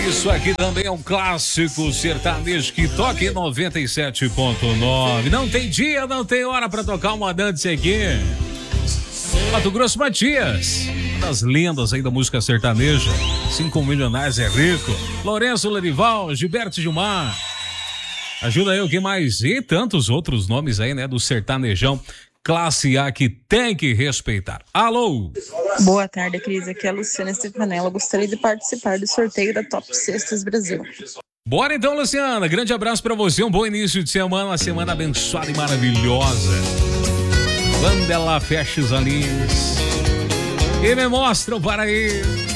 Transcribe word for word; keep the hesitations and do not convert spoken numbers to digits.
Isso aqui também é um clássico sertanejo que toca em noventa e sete ponto nove. Não tem dia, não tem hora pra tocar uma dança aqui. Mato Grosso Matias, uma das lendas aí da música sertaneja. Cinco milionários é rico. Lourenço Lorival, Gilberto Gilmar. Ajuda aí o que mais? E tantos outros nomes aí, né? Do sertanejão. Classe A que tem que respeitar. Alô? Boa tarde, Cris. Aqui é a Luciana Stefanella. Gostaria de participar do sorteio da Top Cestas Brasil. Bora então, Luciana. Grande abraço pra você. Um bom início de semana. Uma semana abençoada e maravilhosa. Quando ela fecha os olhinhos e me mostra o paraíso.